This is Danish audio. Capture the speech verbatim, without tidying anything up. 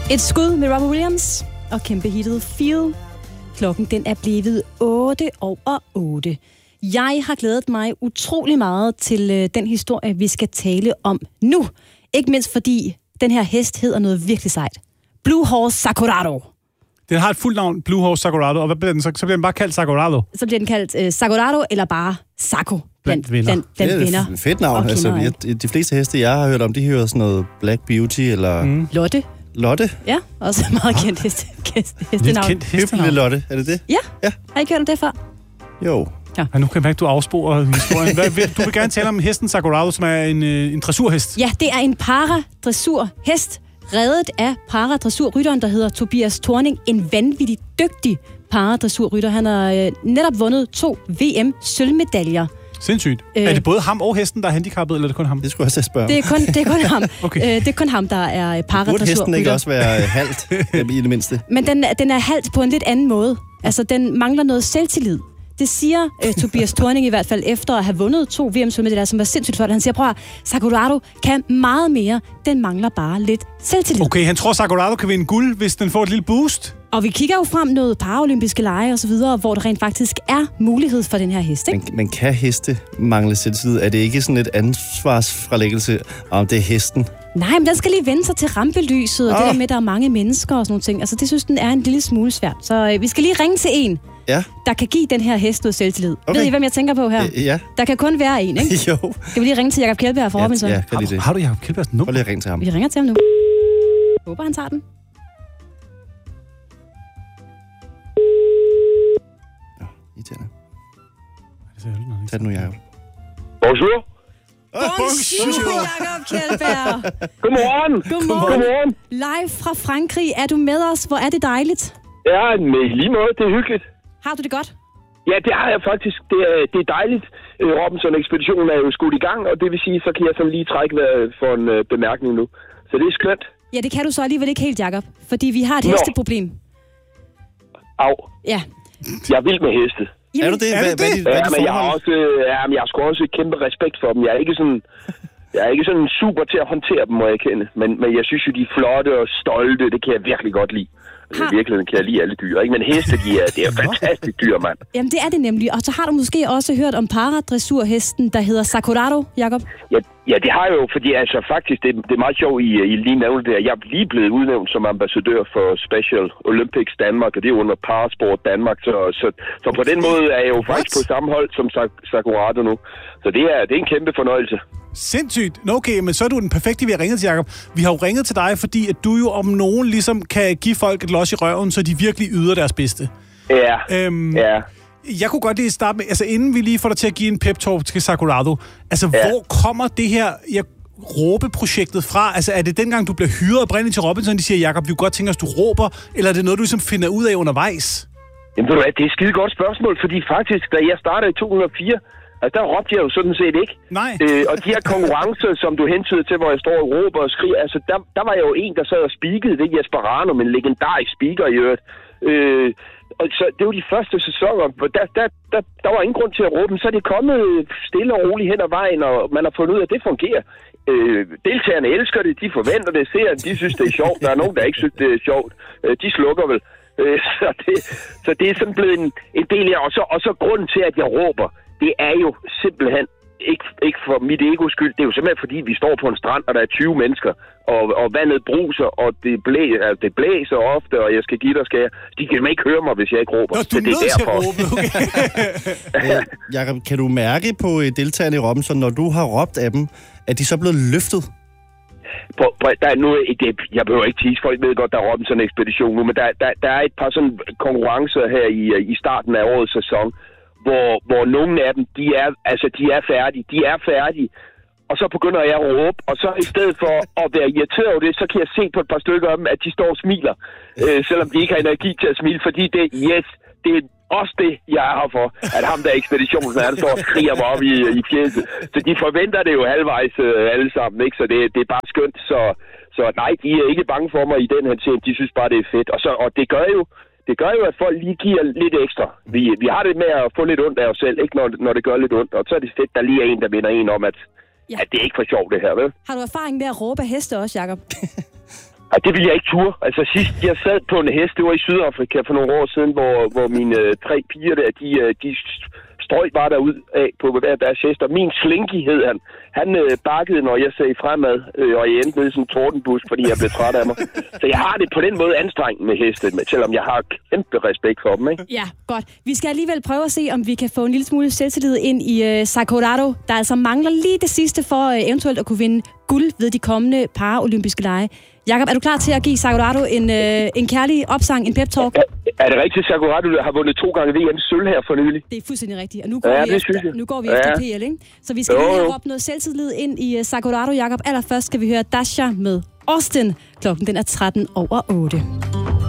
Et skud med Robert Williams og kæmpe hittet Feel. Klokken den er blevet otte over otte. Jeg har glædet mig utrolig meget til øh, den historie, vi skal tale om nu. Ikke mindst fordi den her hest hedder noget virkelig sejt. Blue Horse Sakurado. Den har et fuldt navn, Blue Horse Sakurado, og hvad bliver den så? Så bliver den bare kaldt Sakurado. Så bliver den kaldt øh, Sakurado eller bare Sako. Blandt vinder. Blandt, blandt det er vinder. et fedt navn. Altså, jeg, de fleste heste, jeg har hørt om, de hører sådan noget Black Beauty eller... Mm. Lotte. Lotte? Ja, også meget kendt heste, hestenavn. Lidt kendt hestenavn. Lotte, er det det? Ja. ja. Har I ikke hørt om det før? Jo. Ja. Ja, nu kan jeg mærke, at du afsporer historien. Hvad, vil, du vil gerne tale om hesten Sakurado, som er en, en dressurhest. Ja, det er en para-dressurhest, reddet af paradressurrytteren, der hedder Tobias Thorning. En vanvittig dygtig paradressurrytter. Han har øh, netop vundet to V M-sølvmedaljer. Sindssygt. Øh, er det både ham og hesten, der er handicappet, eller er det kun ham? Det skulle jeg også spørge. Det er kun, det er kun ham. Okay. øh, det er kun ham, der er paradressurrytter. Burde hesten ikke også være halvt, i det mindste? Men den, den er halvt på en lidt anden måde. Altså, den mangler noget selvtillid. Det siger øh, Tobias Thorning i hvert fald efter at have vundet to V M-sølvmedaljer, som var sindssygt flot. Han siger, prøv at Sakurado kan meget mere. Den mangler bare lidt selvtillid. Okay, han tror, Sakurado kan vinde guld, hvis den får et lille boost. Og vi kigger jo frem noget paralympiske lege og så videre, hvor der rent faktisk er mulighed for den her hest, ikke? Men, men kan heste mangle selvtillid? Er det ikke sådan et ansvarsfralæggelse, om det er hesten? Nej, men den skal lige vende sig til rampelyset, og oh. det der med, at der er mange mennesker og sådan nogle ting. Altså, det synes den er en lille smule svært. Så øh, vi skal lige ringe til en, ja. der kan give den her hest noget selvtillid. Okay. Ved I, hvem jeg tænker på her? Øh, ja. Der kan kun være en, ikke? Jo. Skal vi lige ringe til Jakob Kjeldberg fra ja, Robinson? Ja, kan lige det. Har du Jakob Kjeldbergs nummer? Prøv lige at ringe til ham. Vi ringer til ham nu. Håber, han tager den. Ja, irriterende. Tag den nu, Jakob. Bonjour. Bonjour, Jakob Kjeldberg. Godmorgen. Godmorgen. Godmorgen. Live fra Frankrig. Er du med os? Hvor er det dejligt? Ja, med lige måde. Det er hyggeligt. Har du det godt? Ja, det har jeg faktisk. Det er, det er dejligt. Robinson-ekspeditionen er jo skudt i gang, og det vil sige, så kan jeg sådan lige trække for en uh, bemærkning nu. Så det er skønt. Ja, det kan du så alligevel ikke helt, Jakob. Fordi vi har et hesteproblem. Au. Ja. Jeg er vild med heste. Jamen, er du det? Hvad, hvad, hvad, ja, men jeg har også, ja, men jeg har sgu også et kæmpe respekt for dem. Jeg er ikke sådan, jeg er ikke sådan super til at håndtere dem, må jeg kende. Men, men jeg synes jo, de er flotte og stolte. Det kan jeg virkelig godt lide. Altså, i virkeligheden kan jeg lide alle dyr, ikke? Men heste, de er, det er fantastisk dyr, mand. Jamen, det er det nemlig. Og så har du måske også hørt om paradressurhesten, der hedder Sakurado, Jakob? Ja, ja, det har jeg jo, fordi altså faktisk, det, det er meget sjovt, I, I lige nævnte det. Jeg er lige blevet udnævnt som ambassadør for Special Olympics Danmark, og det er under Parasport Danmark. Så, så, så på den måde er jeg jo faktisk What? på samme hold som Sakurado nu. Så det er, det er en kæmpe fornøjelse. Sindssygt. Nå, okay, men så er du den perfekte, vi har ringet til, Jakob. Vi har jo ringet til dig, fordi at du jo om nogen ligesom kan give folk et los i røven, så de virkelig yder deres bedste. Ja, øhm, ja. Jeg kunne godt lige starte med, altså inden vi lige får dig til at give en pep-talk til Sakurado, altså ja. hvor kommer det her ja, råbeprojektet fra? Altså er det dengang, du bliver hyret oprindeligt til Robinson, de siger, Jakob, vi kunne godt tænke os, du råber, eller er det noget, du ligesom finder ud af undervejs? Jamen ved du hvad, det er et skide godt spørgsmål, fordi faktisk, da jeg startede i to tusind og fire, altså, der råbte jeg jo sådan set ikke. Nej. Øh, og de her konkurrencer, som du hentyder til, hvor jeg står og råber og skriger, altså der, der var jeg jo en, der sad og speakede. Det er Jesper Ranum, en legendarisk speaker i øvrigt. Øh, og så det var de første sæsoner, hvor der, der, der, der var ingen grund til at råbe, så er det kommet stille og roligt hen ad vejen, og man har fundet ud af, at det fungerer. Øh, deltagerne elsker det, de forventer det, seerne, de synes, det er sjovt. Der er nogen, der ikke synes, det er sjovt. Øh, de slukker vel. Øh, så, det, så det er sådan blevet en, en del af, og så, og så grunden til, at jeg råber, det er jo simpelthen ikke, ikke for mit egos skyld. Det er jo simpelthen fordi, vi står på en strand, og der er tyve mennesker, og, og vandet bruser, og det, blæ, altså, det blæser ofte, og jeg skal give dig skal jeg. De kan ikke høre mig, hvis jeg ikke råber. Nå, du er nødt til at råbe, okay. Jakob, kan du mærke på deltagerne i Robinson, når du har råbt af dem, at de så er blevet løftet? På, på, der er nu, det, jeg behøver ikke tease, folk ved godt, der er Robinson-ekspedition nu, men der, der, der er et par sådan konkurrencer her i, i starten af årets sæson, Hvor, hvor nogle af dem, de er, altså, de er færdige. De er færdige. Og så begynder jeg at råbe. Og så i stedet for at være irriteret over det, så kan jeg se på et par stykker af dem, at de står og smiler. Øh, selvom de ikke har energi til at smile. Fordi det, yes, det er også det, jeg er her for. At ham der ekspeditionen, han står og skriger mig op i, i fjeset. Så de forventer det jo halvvejs øh, alle sammen, ikke? Så det, det er bare skønt. Så, så nej, de er ikke bange for mig i den her ting. De synes bare, det er fedt. Og, så, og det gør jo, Det gør jo, at folk lige giver lidt ekstra. Vi, vi har det med at få lidt ondt af os selv, ikke når, når det gør lidt ondt. Og så er det fedt, der lige er en, der minder en om, at, ja. at det er ikke for sjovt det her, vel? Har du erfaring med at råbe af heste også, Jakob? Ej, det ville jeg ikke ture. Altså sidst jeg sad på en hest, det var i Sydafrika for nogle år siden, hvor, hvor mine øh, tre piger der, de, øh, de strøg bare derud af på hver deres hest. Og min Slinky hed han. Han øh, bakkede, når jeg sagde fremad, øh, og jeg endte ned i sådan en tordenbusk, fordi jeg blev træt af mig. Så jeg har det på den måde anstrengt med heste, selvom jeg har kæmpe respekt for dem, ikke? Ja, godt. Vi skal alligevel prøve at se, om vi kan få en lille smule selvtillid ind i øh, Sakurado, der altså mangler lige det sidste for øh, eventuelt at kunne vinde guld ved de kommende paralympiske lege. Jakob, er du klar til at give Sakurado en, øh, en kærlig opsang, en pep-talk? Er, er det rigtigt, Sakurado har vundet to gange V M sølv her for nylig? Det er fuldstændig rigtigt, og nu går ja, vi efter, nu går vi ja. efter P L, ikke? Så vi skal jo, lige jo. råbe noget selvtillid ind i uh, Sakurado, Jakob. Allerførst skal vi høre Dasha med Austin. Klokken den er tretten over otte.